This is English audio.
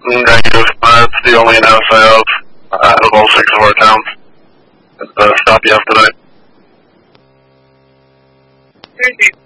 Negative. That's the only announcement I have out of all 6 of our towns. Stop yesterday.